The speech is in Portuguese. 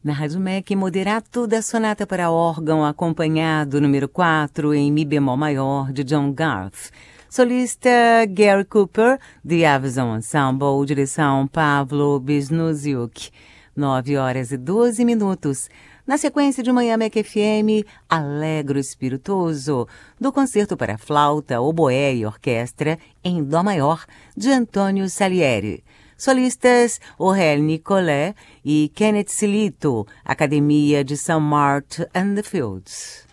Na Rádio MEC, moderato da sonata para órgão acompanhado número 4 em Mi bemol maior de John Garth. Solista Gary Cooper, The Avison Ensemble, direção Pavlo Biznuziuk. 9h12. Na sequência de Manhã MEC FM, Alegro Espirituoso, do concerto para flauta, oboé e orquestra em Dó maior, de Antônio Salieri. Solistas Aurélio Nicolet e Kenneth Silito, Academia de St. Martin and the Fields.